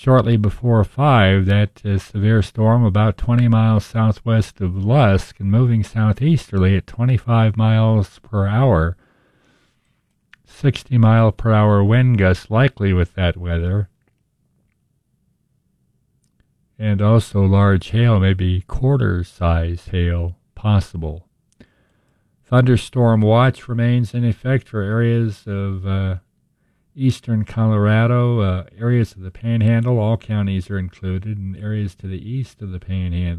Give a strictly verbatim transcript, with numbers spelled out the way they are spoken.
shortly before five, that uh, severe storm about twenty miles southwest of Lusk and moving southeasterly at twenty-five miles per hour. sixty mile per hour wind gusts likely with that weather. And also large hail, maybe quarter-size hail possible. Thunderstorm watch remains in effect for areas of uh, eastern Colorado, uh, areas of the Panhandle. All counties are included, and areas to the east of the Panhandle.